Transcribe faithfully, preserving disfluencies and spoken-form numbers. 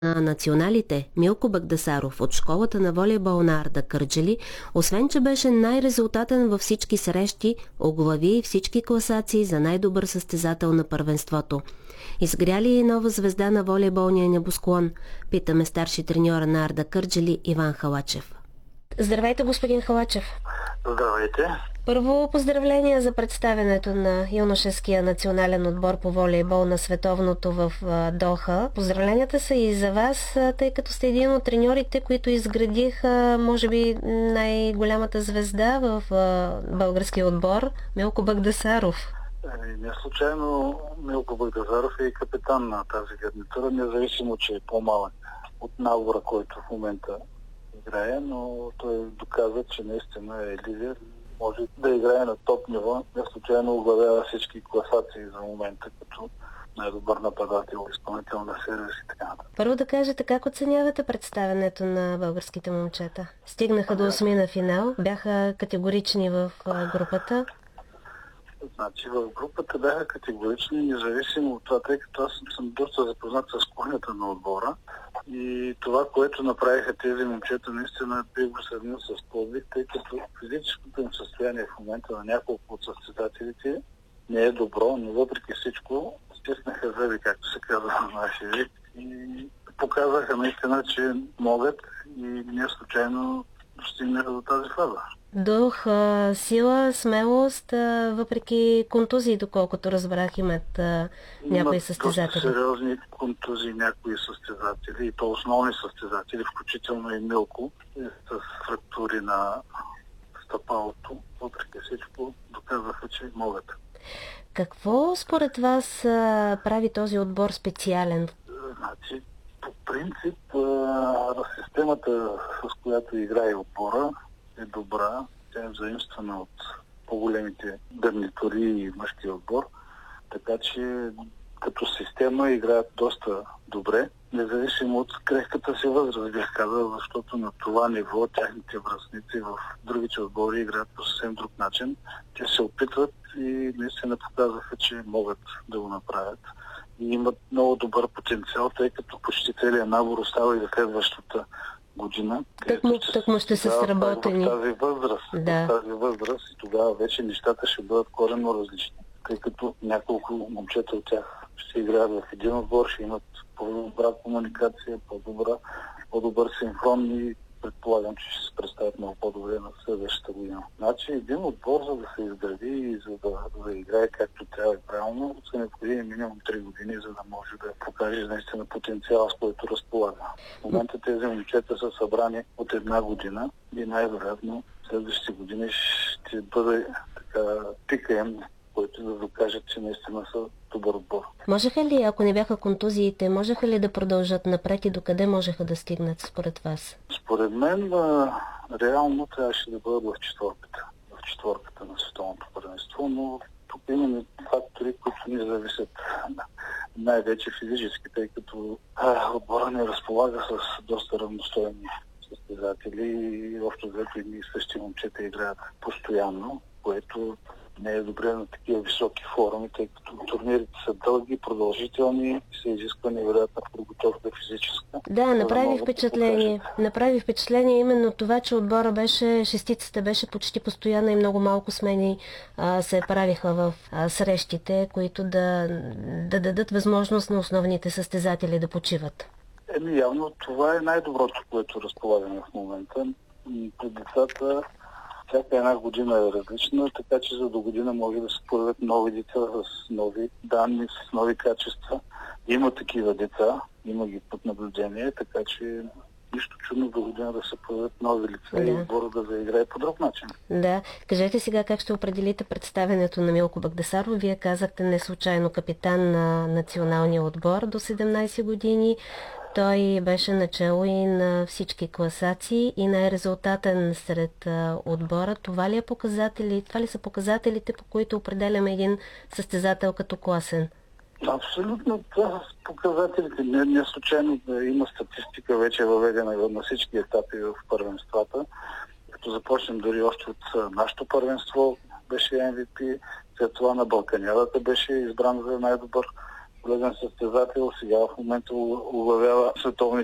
на националите Милко Багдасаров от школата на волейбол на Арда Кърджали, освен че беше най-резултатен във всички срещи, оглави всички класации за най-добър състезател на първенството. Изгря ли е нова звезда на волейболния небосклон? Питаме старши треньора на Арда Кърджали Иван Халачев. Здравейте, господин Халачев. Здравейте. Първо поздравления за представянето на юношеския национален отбор по волейбол на световното в Доха. Поздравленията са и за вас, тъй като сте един от треньорите, които изградиха, може би, най-голямата звезда в българския отбор, Милко Багдасаров. Не случайно Милко Багдасаров е и капитан на тази гарнитура, независимо, че е по-малък от набора, който в момента играе, но той доказа, че наистина е лидер. Може да играе на топ ниво. Не случайно оглавява всички класации за момента, като най-добър нападател, изпълнител на сервис и така нататък. Първо да кажете, как оценявате представянето на българските момчета? Стигнаха до осми на финал, бяха категорични в групата. Значи в групата бяха категорични, независимо от това, тъй като аз съм доста запознат с кухнята на отбора. И това, което направиха тези момчета, наистина бих го сравнил с подвиг, тъй като физическото им състояние в момента на няколко от състезателите не е добро, но въпреки всичко стиснаха зъби, както се казва на нашия език, и показаха наистина, че могат и не случайно достигнаха до тази фаза. Дух, сила, смелост, въпреки контузии, доколкото разбрах, имат някои състезатели. Доста сериозни контузии някои състезатели, и то основни състезатели, включително и Милко, с фрактури на стъпалото. Въпреки всичко доказаха, че могат. Какво според вас прави този отбор специален? Значи, по принцип, системата, с която играе отбора, е добра. Тя е заимствана от по-големите гарнитури и мъжкия отбор. Така че като система играят доста добре, независимо от крехката си възраст, бих казал, защото на това ниво тяхните връстници в другите отбори играят по съвсем друг начин. Те се опитват и наистина показаха, че могат да го направят. И имат много добър потенциал, тъй като почти целият набор остава и за следващата година. Так му, так му ще са сработени. В тази възраст, да. в тази възраст и тогава вече нещата ще бъдат коренно различни. Тъй като няколко момчета от тях ще играят в един отбор, ще имат по-добра комуникация, по-добра, по-добър синхрон и предполагам, че ще се представят много по-добре на следващата година. Значи един отбор, за да се изгради и за да, да играе както трябва и правилно, са необходими минимум три години, за да може да покаже наистина потенциала, с който разполага. В момента тези момчета са събрани от една година и най-вероятно следващите години ще бъде така пика им, който да докажат, че наистина са добър отбор. Можеха ли, ако не бяха контузиите, можеха ли да продължат напред и докъде можеха да стигнат според вас? Според мен, реално трябваше да бъдат в четворката. В четворката на световното първенство, но тук имаме фактори, които ни зависят най-вече физически, тъй като отбора не разполага с доста равностойни състезатели и общо взето и ние същи момчета играят постоянно, което не е добре на такива високи форуми, тъй като турнирите са дълги, продължителни и се изисква невероятна подготовка физическа. Да, направи да впечатление. Да направи впечатление именно това, че отбора беше, шестицата беше почти постоянна и много малко смени а, се правиха в а, срещите, които да, да дадат възможност на основните състезатели да почиват. Еми, явно това е най-доброто, което разполагаме в момента. При децата всяка една година е различна, така че за до година може да се появят нови деца с нови данни, с нови качества. Има такива деца, има ги под наблюдение, така че нищо чудно до година да се появят нови лица да. И отборът да заиграе по друг начин. Да. Кажете сега как ще определите представянето на Милко Багдасаров. Вие казахте не случайно капитан на националния отбор до седемнайсет години. Той беше начало и на всички класации и най-резултатен сред а, отбора. Това ли, е показатели, това ли са показателите, по които определяме един състезател като класен? Абсолютно, това са показателите. Не, не случайно да има статистика вече въведена на всички етапи в първенствата. Като започнем дори още от нашето първенство беше Ем Ви Пи, след това на Балканядата беше избран за най-добър полезен състезател. Сега в момента оглавява световни